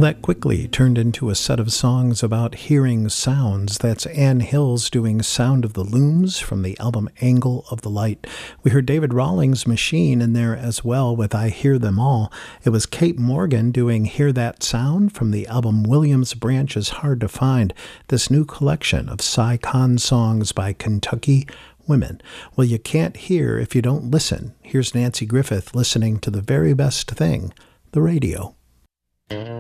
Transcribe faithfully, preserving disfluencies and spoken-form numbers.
That quickly turned into a set of songs about hearing sounds. That's Ann Hills doing Sound of the Looms from the album Angle of the Light. We heard David Rawlings' Machine in there as well with I Hear Them All. It was Kate Morgan doing Hear That Sound from the album Williams Branch is Hard to Find, this new collection of Cy Khan songs by Kentucky women. Well, you can't hear if you don't listen. Here's Nanci Griffith listening to the very best thing, the radio.